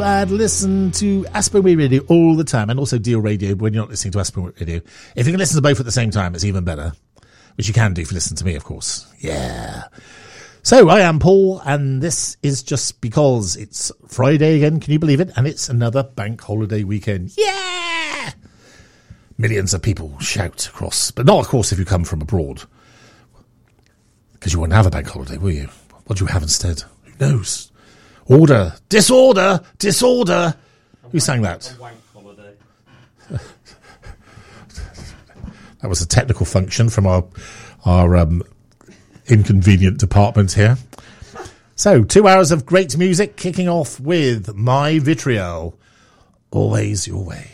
and listen to Aspenway Radio all the time, and also Deal Radio when you're not listening to Aspenway Radio. If you can listen to both at the same time, it's even better. Which you can do if you listen to me, of course. Yeah. So, I am Paul, and this is just because it's Friday again, can you believe it? And it's another bank holiday weekend. Yeah! Millions of people shout across, but not, of course, if you come from abroad. Because you wouldn't have a bank holiday, will you? What do you have instead? Who knows? Order! Disorder! Disorder! Who sang that? A wank holiday. That was a technical function from our inconvenient department here. So, 2 hours of great music, kicking off with My Vitriol. Always your way.